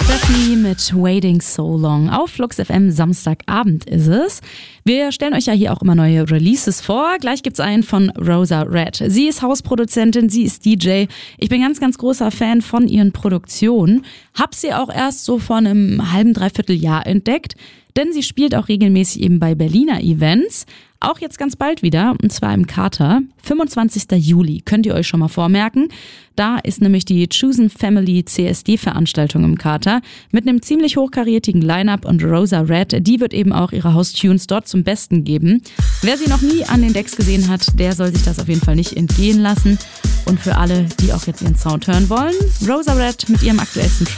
Stephanie mit Waiting So Long. Auf Flux FM Samstagabend ist es. Wir stellen euch ja hier auch immer neue Releases vor. Gleich gibt's einen von Rosa Red. Sie ist Hausproduzentin, sie ist DJ. Ich bin ganz, ganz großer Fan von ihren Produktionen. Hab sie auch erst so vor einem halben, dreiviertel Jahr entdeckt. Denn sie spielt auch regelmäßig eben bei Berliner Events. Auch jetzt ganz bald wieder, und zwar im Carter. 25. Juli, könnt ihr euch schon mal vormerken. Da ist nämlich die Chosen Family CSD-Veranstaltung im Carter mit einem ziemlich hochkarätigen Line-Up, und Rosa Red, die wird eben auch ihre House-Tunes dort zum Besten geben. Wer sie noch nie an den Decks gesehen hat, der soll sich das auf jeden Fall nicht entgehen lassen. Und für alle, die auch jetzt ihren Sound hören wollen, Rosa Red mit ihrem aktuellsten Track